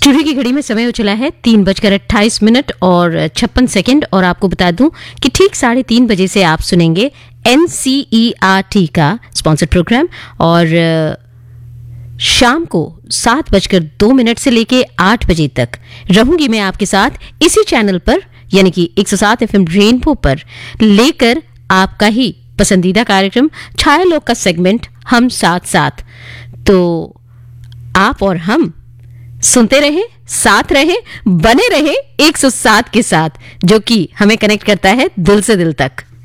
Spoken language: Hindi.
स्टूडियो की घड़ी में समय हो चला है 3:28 और 56 और आपको बता दूं कि ठीक 3:30 बजे से आप सुनेंगे NCERT का स्पॉन्सर्ड प्रोग्राम और शाम को 7:02 से लेके 8 बजे तक रहूंगी मैं आपके साथ इसी चैनल पर यानी कि 107 FM रेनबो पर लेकर आपका ही पसंदीदा कार्यक्रम छायालोक का सेगमेंट हम साथ साथ। तो आप और हम सुनते रहे, साथ रहे, बने रहे 107 के साथ, जो कि हमें कनेक्ट करता है दिल से दिल तक।